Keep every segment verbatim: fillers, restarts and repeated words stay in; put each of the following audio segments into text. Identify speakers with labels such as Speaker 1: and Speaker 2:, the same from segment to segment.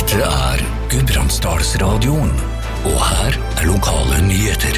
Speaker 1: Dette er Gudbrandsdalsradioen, og her er lokale nyheter.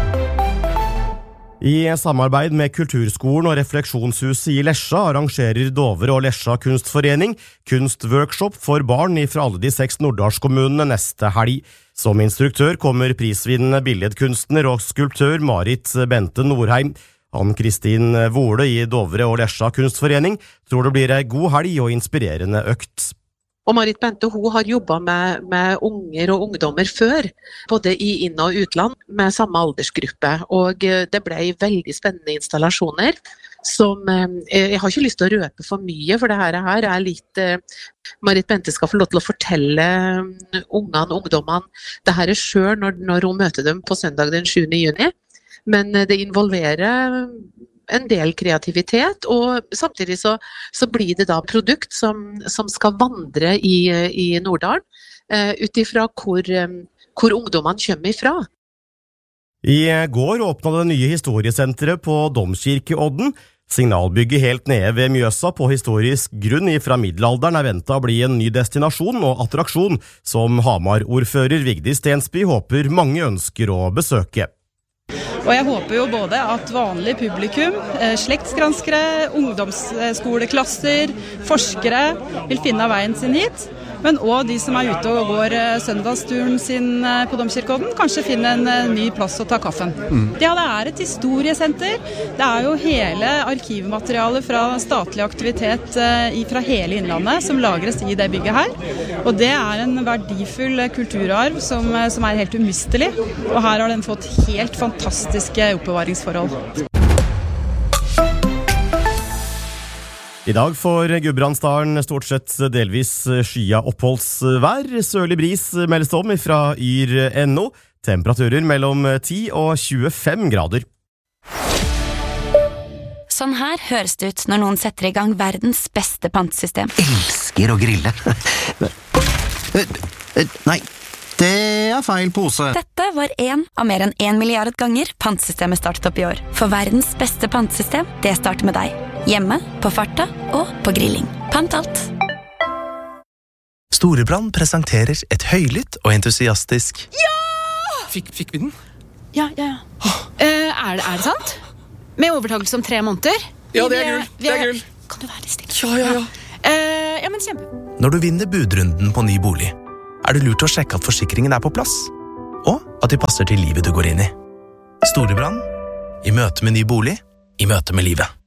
Speaker 2: I samarbeid med Kulturskolen og Refleksjonshuset i Lesja arrangerer Dovre og Lesja kunstforening kunstworkshop for barn fra alle de seks norddalskommunene neste helg. Som instruktør kommer prisvinnende billedkunstner og skulptør Marit Bente Norheim. Ann-Kristin Vole i Dovre og Lesja kunstforening tror det blir en god helg og inspirerende økt.
Speaker 3: Og Marit Bente, hun har jobbet med, med unger og ungdommer før, både i inn- og utland, med samme aldersgruppe. Og det ble veldig spennende installasjoner, som jeg har ikke lyst til å røpe for mye, for det her er litt, Marit Bente skal få lov til å fortelle ungene og ungdommene det her er selv når, når hun møter dem på søndag den sjuende juni, men det involverer en del kreativitet, og samtidig så, så blir det da produkt som, som skal vandre i, i Norddalen, uh, utifra hvor, um, hvor ungdommene kommer ifra.
Speaker 2: I går åpnet det nye historiesenteret på Domkirkeodden. Signalbygget helt nede ved Mjøsa på historisk grunn fra middelalderen er ventet å bli en ny destinasjon og attraksjon, som Hamar-ordfører Vigdis Stensby håper mange ønsker å besøke.
Speaker 4: Og jeg håper jo både at vanlig publikum, slektsgranskere, ungdomsskoleklasser, forskere vil finne veien sin hit, men også de som er ute og går søndagsturen sin på Domkirkeodden, kanskje finne en ny plass å ta kaffen. Mm. Ja, det er et historiesenter. Det er jo hele arkivmaterialet fra statlig aktivitet fra hele Innlandet som lagres i det bygget her. Og det er en verdifull kulturarv som, som er helt umistelig. Og her har den fått helt fantastiske oppbevaringsforhold.
Speaker 2: I dag får Gudbrandsdalen stort sett delvis skya oppholdsvær. Sørlig bris meldes om fra yr punktum no. Temperaturer mellom ti og tjuefem grader.
Speaker 5: Sånn her høres det ut når noen setter i gang verdens beste pantesystem.
Speaker 6: Elsker å grille. Nei, det er feil pose.
Speaker 5: Dette var en av mer enn en milliard ganger pantesystemet startet opp i år. For verdens beste pantesystem, det starter med deg. Hjemme, på farta og på grilling. Pant alt.
Speaker 7: Storebrand presenterer et høylytt og entusiastisk
Speaker 8: Ja!
Speaker 9: Fikk, fikk vi den?
Speaker 8: Ja, ja, ja. Oh. Uh, er, det, er det sant? Med overtakelse om tre måneder?
Speaker 9: Ja, det er gull. Det er gull.
Speaker 8: Kan du være stille?
Speaker 9: Ja, ja, ja.
Speaker 8: Uh, ja, men kjempe.
Speaker 7: Når du vinner budrunden på ny bolig, er det lurt å sjekke at forsikringen er på plass, og at de passer til livet du går inn i. Storebrand, i møte med ny bolig, i møte med livet.